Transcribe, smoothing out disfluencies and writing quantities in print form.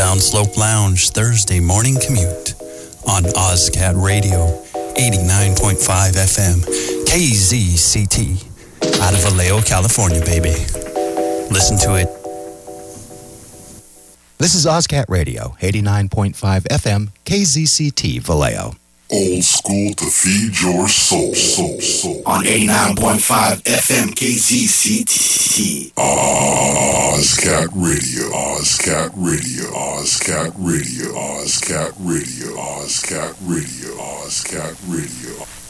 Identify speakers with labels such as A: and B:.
A: Downslope Lounge Thursday morning commute on OzCat Radio, 89.5 FM, KZCT, out of Vallejo, California, baby. Listen to it.
B: This is OzCat Radio, 89.5 FM, KZCT, Vallejo.
C: Old school to feed your soul.
D: On 89.5 FM KZCT.
C: OzCat Radio, OzCat Radio, OzCat Radio, OzCat Radio, OzCat Radio, OzCat Radio.